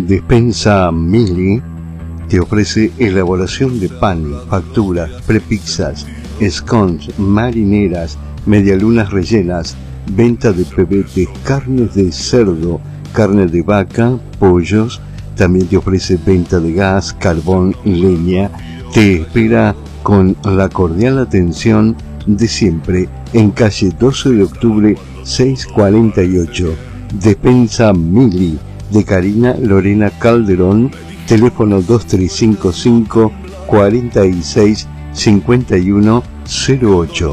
Despensa Mili te ofrece elaboración de pan, facturas, prepizzas, scones, marineras, medialunas rellenas, venta de pebetes, carnes de cerdo, carne de vaca, pollos. También te ofrece venta de gas, carbón y leña. Te espera con la cordial atención de siempre en calle 12 de octubre 648. Despensa Mili de Karina Lorena Calderón. Teléfono 2355 46 51 08.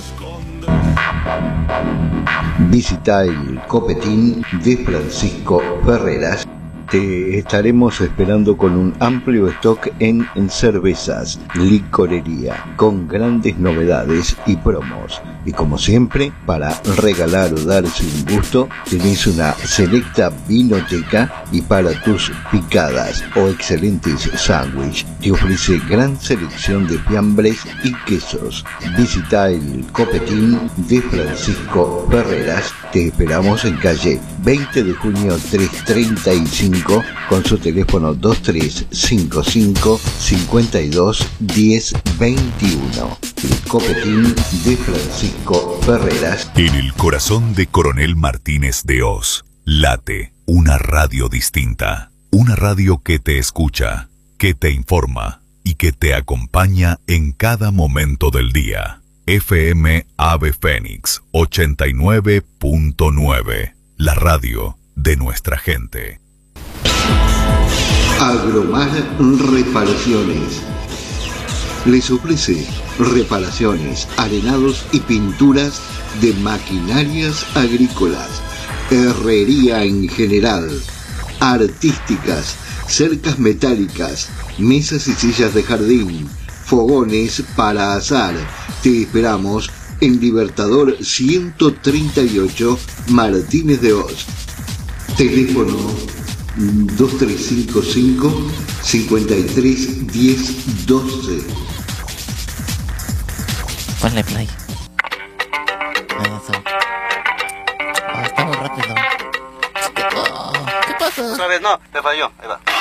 Visita el Copetín de Francisco Ferreras. Te estaremos esperando con un amplio stock en cervezas, licorería, con grandes novedades y promos. Y como siempre, para regalar o darse un gusto, tenés una selecta vinoteca, y para tus picadas o excelentes sándwiches, te ofrece gran selección de fiambres y quesos. Visita el Copetín de Francisco Ferreras. Te esperamos en calle 20 de junio 335 con su teléfono 2355 52 10 21. El Copetín de Francisco Ferreras. En el corazón de Coronel Martínez de Hoz late una radio distinta, una radio que te escucha, que te informa y que te acompaña en cada momento del día. FM Ave Fénix 89.9, la radio de nuestra gente. Agromar Reparaciones les ofrece reparaciones, arenados y pinturas de maquinarias agrícolas, herrería en general, artísticas, cercas metálicas, mesas y sillas de jardín, fogones para asar. Te esperamos en Libertador 138, Martínez de Hoz. Teléfono 2355 53 10 12. Ponle play. Eso. Está muy rápido. ¿Qué pasa? Otra vez no, te falló. Ahí va.